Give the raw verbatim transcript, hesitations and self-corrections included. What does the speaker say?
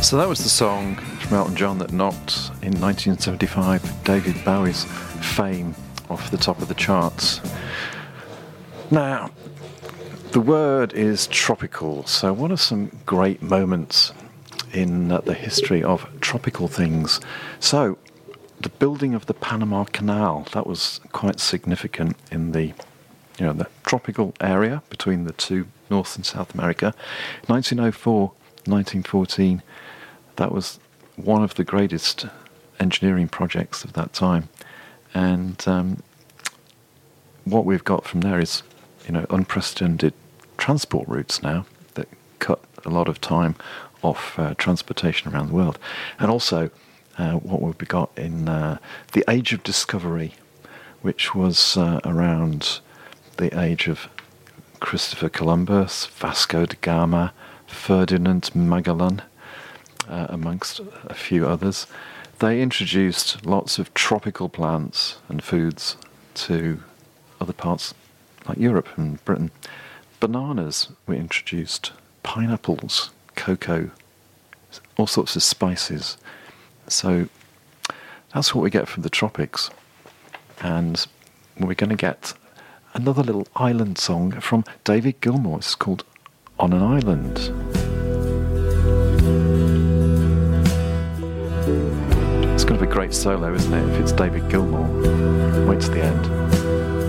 So that was the song from Elton John that knocked in nineteen seventy-five David Bowie's fame off the top of the charts. Now, the word is tropical, so what are some great moments in uh, the history of tropical things? So, the building of the Panama Canal, that was quite significant in the, you know, the tropical area between the two, North and South America. nineteen oh four, nineteen fourteen, that was one of the greatest engineering projects of that time. And um, what we've got from there is, you know, unprecedented transport routes now that cut a lot of time off uh, transportation around the world. And also uh, what we've got in uh, the Age of Discovery, which was uh, around the age of Christopher Columbus, Vasco da Gama, Ferdinand Magellan, uh, amongst a few others. They introduced lots of tropical plants and foods to other parts like Europe and Britain. Bananas were introduced, pineapples, cocoa, all sorts of spices. So that's what we get from the tropics. And we're going to get another little island song from David Gilmour. It's called On an Island. It's going to be a great solo, isn't it, if it's David Gilmour? Wait to the end.